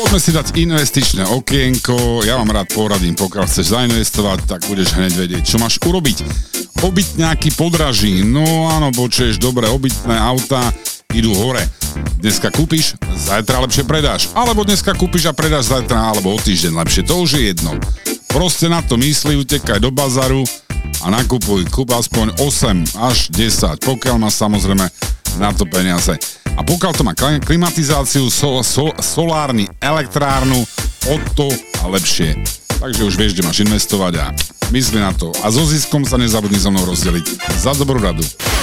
Poďme si dať investičné okienko. Ja vám rád poradím, pokiaľ chceš zainvestovať, tak budeš hneď vedieť, čo máš urobiť. Obytňáky podraží. No áno, počuješ, dobre, obytné autá idú hore. Dneska kúpiš, zajtra lepšie predáš. Alebo dneska kúpiš a predáš zajtra, alebo o týždeň lepšie. To už je jedno. Proste na to myslí, utekaj do bazaru a nakupuj. Kúp aspoň 8 až 10, pokiaľ máš samozrejme na to peniaze. A pokiaľ to má klimatizáciu, solárny elektrárnu, o to a lepšie. Takže už vieš, kde máš investovať a mysli na to. A so ziskom sa nezabudni so mnou rozdeliť. Za dobrú radu.